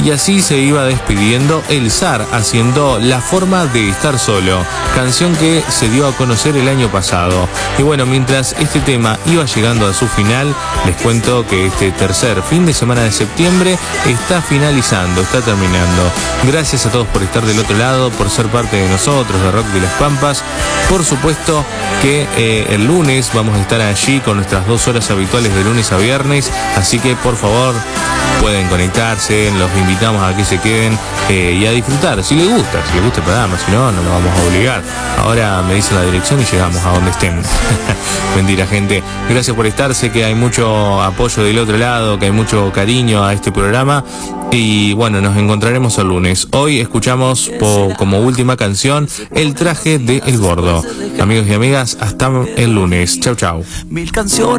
y así se iba despidiendo el zar haciendo La forma de estar solo, canción que se dio a conocer el año pasado. Y bueno, mientras este tema iba llegando a su final, les cuento que este tercer fin de semana de septiembre está finalizando, está terminando. Gracias a todos por estar del otro lado, por ser parte de nosotros, de Rock de las Pampas. Por supuesto que el lunes vamos a estar allí con nuestras 2 horas habituales de lunes a viernes, así que por favor pueden conectarse, los invitamos a que se queden y a disfrutar, si les gusta el programa, si no, no lo vamos a obligar. Ahora me dicen la dirección y llegamos a donde estén. Mentira, gente, gracias por estar, sé que hay mucho apoyo del otro lado, que hay mucho cariño a este programa y bueno, nos encontraremos el lunes. Hoy escuchamos como última canción El traje de El Gordo. Amigos y amigas, hasta el lunes. Chau, chau.